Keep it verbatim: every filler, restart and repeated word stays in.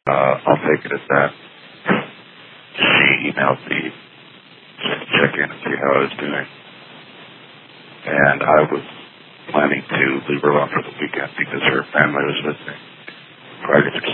uh, I'll take it as that. She emailed me just to check in and see how I was doing. And I was planning to leave her alone for the weekend because her family was visiting. Prior to